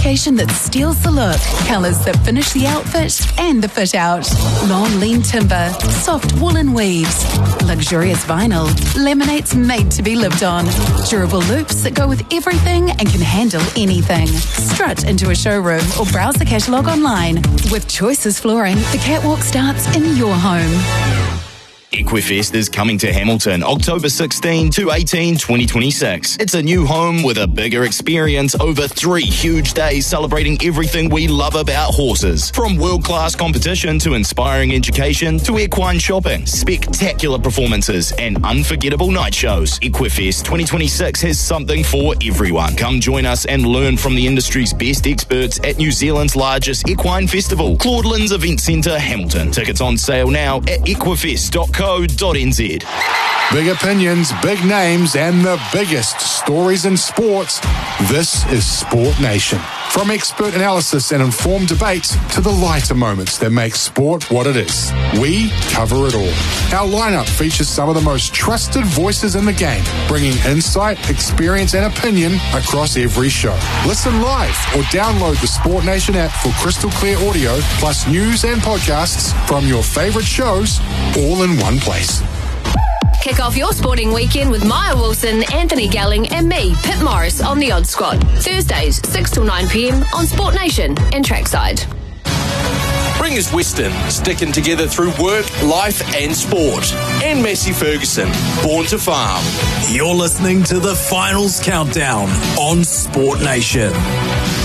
fabrication that steals the look, colours that finish the outfit and the fit out. Long lean timber, soft woolen weaves, luxurious vinyl, laminates made to be lived on, durable loops that go with everything and can handle anything. Strut into a showroom or browse the catalogue online. With Choices Flooring, the catwalk starts in your home. Equifest is coming to Hamilton October 16 to 18, 2026. It's a new home with a bigger experience over 3 huge days celebrating everything we love about horses. From world-class competition to inspiring education to equine shopping, spectacular performances and unforgettable night shows. Equifest 2026 has something for everyone. Come join us and learn from the industry's best experts at New Zealand's largest equine festival, Claudelands Event Centre, Hamilton. Tickets on sale now at equifest.co.nz. Big opinions, big names, and the biggest stories in sports. This is Sport Nation. From expert analysis and informed debates to the lighter moments that make sport what it is, we cover it all. Our lineup features some of the most trusted voices in the game, bringing insight, experience, and opinion across every show. Listen live or download the Sport Nation app for crystal clear audio, plus news and podcasts from your favorite shows, all in one place. Kick off your sporting weekend with Maya Wilson, Anthony Gelling and me, Pip Morris on The Odd Squad. Thursdays, 6 till 9 p.m. on Sport Nation and Trackside. Ringers Western, sticking together through work, life and sport. And Massey Ferguson, born to farm. You're listening to the Finals Countdown on Sport Nation.